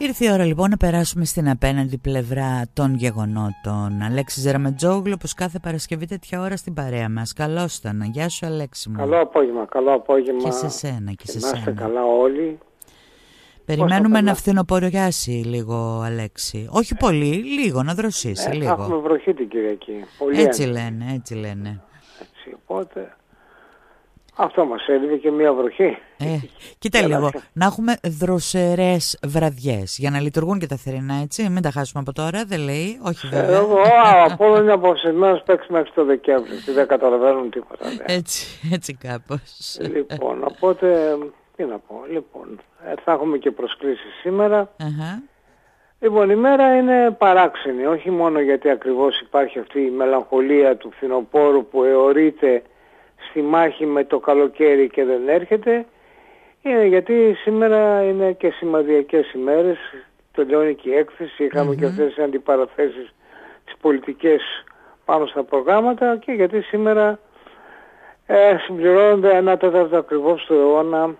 Ήρθε η ώρα λοιπόν να περάσουμε στην απέναντι πλευρά των γεγονότων. Αλέξης Ζεραμετζόγλου, όπως κάθε Παρασκευή τέτοια ώρα στην παρέα μας. Καλώς ήταν. Γεια σου Αλέξη μου. Καλό απόγευμα, καλό απόγευμα. Και σε σένα και σε σένα. Να είστε καλά όλοι. Περιμένουμε να φθινοποριάσει λίγο, Αλέξη. Όχι πολύ, λίγο, να δροσίσει λίγο. Θα έχουμε βροχή την Κυριακή. Πολύ έτσι λένε, έτσι λένε. Έτσι, οπότε αυτό μας έλειπε και μια βροχή. Κοίτα λίγο, να έχουμε δροσερές βραδιές για να λειτουργούν και τα θερινά, έτσι. Μην τα χάσουμε από τώρα, δεν λέει. Όχι βέβαια. Από όλο είναι αποφασισμένος παίξει μέχρι το Δεκέμβρη. Δεν καταλαβαίνουν τίποτα. Έτσι κάπως. Λοιπόν, οπότε τι να πω. Λοιπόν, θα έχουμε και προσκλήσεις σήμερα. Λοιπόν, η μέρα είναι παράξενη. Όχι μόνο γιατί ακριβώς υπάρχει αυτή η μελαγχολία του φθινοπόρου που αιωρείται στη μάχη με το καλοκαίρι και δεν έρχεται, είναι γιατί σήμερα είναι και σημαδιακές ημέρες, τελειώνει και η έκθεση, είχαμε και αυτές τις αντιπαραθέσεις τις πολιτικές πάνω στα προγράμματα και γιατί σήμερα συμπληρώνονται 1/4 ακριβώς του αιώνα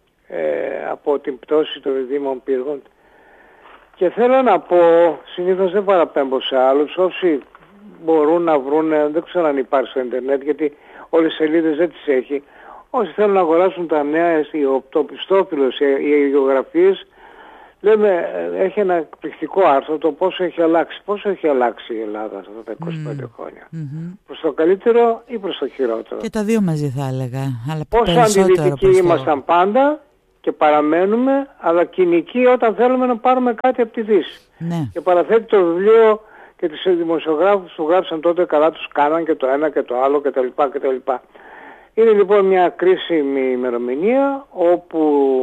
από την πτώση των διδήμων πύργων. Και θέλω να πω, συνήθως δεν παραπέμπω σε άλλους, όσοι μπορούν να βρουν, δεν ξέρω αν υπάρχει στο ίντερνετ γιατί όλες οι σελίδες δεν τις έχει. Όσοι θέλουν να αγοράσουν τα νέα, το πιστόφυλλος, οι αγιογραφίες, λέμε, έχει ένα εκπληκτικό άρθρο το πόσο έχει αλλάξει η Ελλάδα αυτά τα 25 χρόνια. Προς το καλύτερο ή προς το χειρότερο. Και τα δύο μαζί θα έλεγα. Αλλά πόσο αντιδυτικοί ήμασταν πάντα και παραμένουμε, αλλά κοινικοί όταν θέλουμε να πάρουμε κάτι από τη Δύση. Ναι. Και παραθέτει το βιβλίο και τους δημοσιογράφους που γράψαν τότε καλά τους κάναν και το ένα και το άλλο κτλ. Είναι λοιπόν μια κρίσιμη ημερομηνία όπου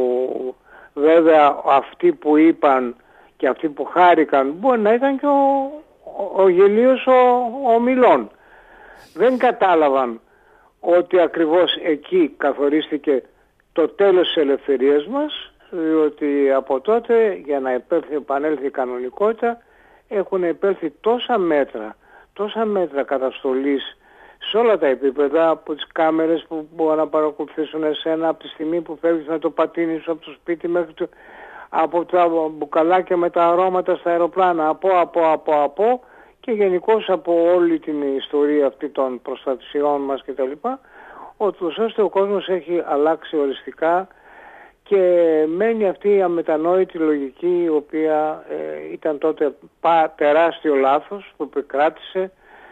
βέβαια αυτοί που είπαν και αυτοί που χάρηκαν μπορεί να ήταν και ο γελίος ο Μιλών. Δεν κατάλαβαν ότι ακριβώς εκεί καθορίστηκε το τέλος της ελευθερίας μας, διότι από τότε για να επανέλθει η κανονικότητα έχουν επέλθει τόσα μέτρα καταστολής σε όλα τα επίπεδα, από τις κάμερες που μπορούν να παρακολουθήσουν εσένα από τη στιγμή που φεύγεις με το πατίνι σου από το σπίτι μέχρι από τα μπουκαλάκια με τα αρώματα στα αεροπλάνα, από και γενικώς από όλη την ιστορία αυτή των προστασιών μας κτλ. Ώστε ο κόσμος έχει αλλάξει οριστικά και μένει αυτή η αμετανόητη λογική η οποία ήταν τότε τεράστιο λάθος που επικράτησε.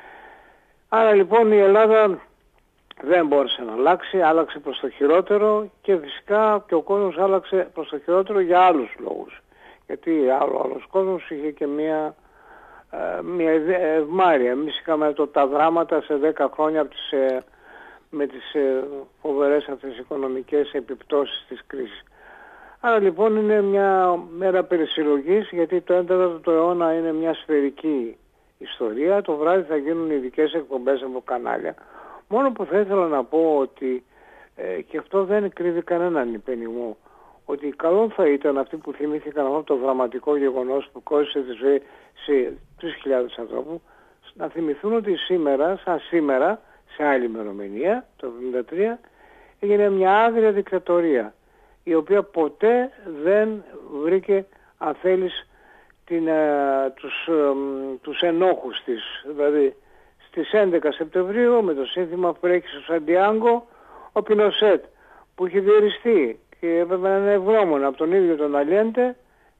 Άρα λοιπόν η Ελλάδα δεν μπόρεσε να αλλάξει, άλλαξε προς το χειρότερο και φυσικά και ο κόσμος άλλαξε προς το χειρότερο για άλλους λόγους. Γιατί άλλος κόσμος είχε και μια ευμάρεια. Εμείς είχαμε τα δράματα σε 10 χρόνια με τις φοβερές αυτές οικονομικές επιπτώσεις της κρίσης. Άρα λοιπόν είναι μια μέρα περισυλλογής γιατί το 11ο αιώνα είναι μια σφαιρική ιστορία. Το βράδυ θα γίνουν ειδικές εκπομπές από κανάλια. Μόνο που θα ήθελα να πω ότι και αυτό δεν κρύβει κανέναν υπενιγμό, ότι καλό θα ήταν αυτοί που θυμήθηκαν αυτό το δραματικό γεγονός που κόστισε τη ζωή σε 3.000 ανθρώπου να θυμηθούν ότι σήμερα, σε άλλη ημερομηνία, το 1973, έγινε μια άγρια δικτατορία η οποία ποτέ δεν βρήκε, αν θέλεις, τους ενόχους της. Δηλαδή στις 11 Σεπτεμβρίου με το σύνθημα που έχει στο Σαντιάγκο ο Πινοσέτ που είχε διοριστεί και έπρεπε να είναι ευγνώμων από τον ίδιο τον Αλιέντε,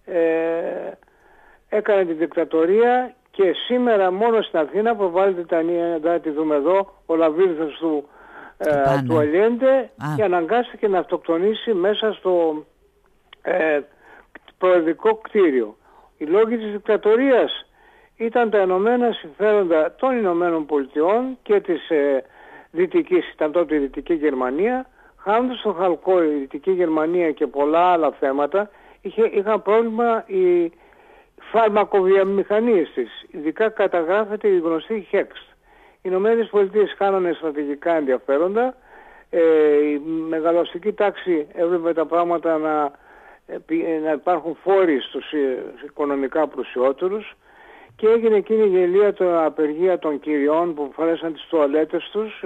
έκανε την δικτατορία και σήμερα μόνο στην Αθήνα προβάλλεται τη δούμε εδώ, ο λαβύρινθος του Αλιέντε και αναγκάστηκε να αυτοκτονήσει μέσα στο προεδρικό κτίριο. Οι λόγοι της δικτατορίας ήταν τα ενωμένα συμφέροντα των Ηνωμένων Πολιτειών και της Δυτικής, ήταν τότε η Δυτική Γερμανία, χάνοντας στο χαλκό η Δυτική Γερμανία και πολλά άλλα θέματα, είχαν πρόβλημα οι φαρμακοβιομηχανίες της. Ειδικά καταγράφεται η γνωστή Hext. Οι Ηνωμένες Πολιτείες χάνανε στρατηγικά ενδιαφέροντα, η μεγαλοαστική τάξη έβλεπε τα πράγματα να υπάρχουν φόροι στους οικονομικά πλουσιότερους και έγινε εκείνη η γελία απεργία των κυριών που φορέσαν τις τουαλέτες τους,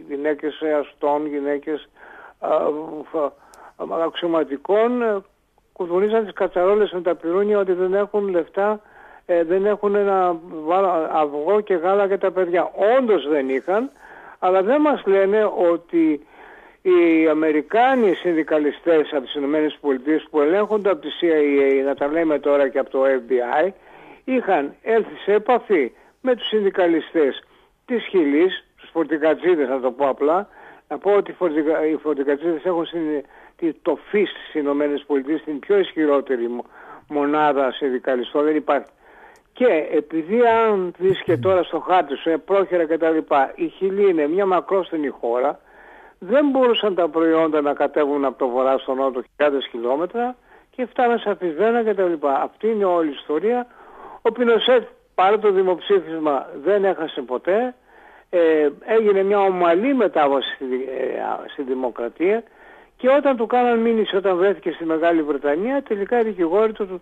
γυναίκες αστών, γυναίκες αξιωματικών, κουτουνίζαν τις κατσαρόλες με τα πυρούνια ότι δεν έχουν λεφτά, δεν έχουν αυγό και γάλα για τα παιδιά. Όντως δεν είχαν, αλλά δεν μας λένε ότι οι Αμερικάνοι συνδικαλιστές από τις ΗΠΑ που ελέγχονται από τη CIA, να τα λέμε τώρα και από το FBI, είχαν έρθει σε επαφή με τους συνδικαλιστές της Χιλής, τους φορτικατζίδες να το πω απλά. Να πω ότι οι φορτικατζίδες έχουν το ΦΙΣ στις ΗΠΑ, την πιο ισχυρότερη μονάδα συνδικαλιστών, δεν υπάρχει. Και επειδή αν δεις και τώρα στο χάρτη σου, πρόχειρα κτλ, η Χιλή είναι μια μακρόστενη χώρα, δεν μπορούσαν τα προϊόντα να κατέβουν από το βορρά στο νότο χιλιάδες χιλιόμετρα και φτάναν σε Αφισβένα κτλ. Αυτή είναι όλη η ιστορία. Ο Πινοσέτ, παρά το δημοψήφισμα, δεν έχασε ποτέ. Έγινε μια ομαλή μετάβαση στη δημοκρατία και όταν του κάναν μήνυση, όταν βρέθηκε στη Μεγάλη Βρετανία, τελικά οι δικηγόροι του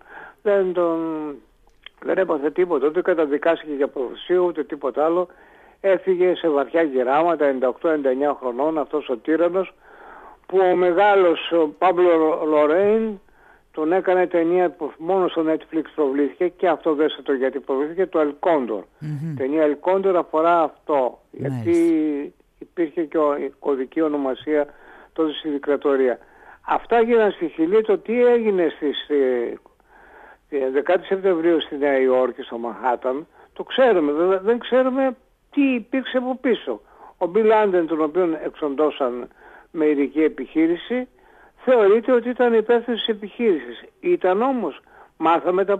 δεν έπαθε τίποτα, ούτε καταδικάστηκε για προδοσία ούτε τίποτα άλλο. Έφυγε σε βαθιά γεράματα, 98-99 χρονών, αυτός ο τύραννος, που ο μεγάλος Παμπλο Λορέιν τον έκανε ταινία που μόνο στο Netflix προβλήθηκε, και αυτό δέστε το γιατί προβλήθηκε, το El Condor. Ταινία El Condor αφορά αυτό, γιατί υπήρχε και κωδική ονομασία τότε στη δικτατορία. Αυτά γίνανε στη Χιλή. Το τι έγινε στις 10 Σεπτεμβρίου στη Νέα Υόρκη, στο Μανχάταν, το ξέρουμε. Βέβαια δεν ξέρουμε τι υπήρξε από πίσω. Ο Μπιλ Άντεν, τον οποίον εξοντώσαν με ειδική επιχείρηση, θεωρείται ότι ήταν υπεύθυνος της επιχείρησης. Ήταν όμως, μάθαμε τα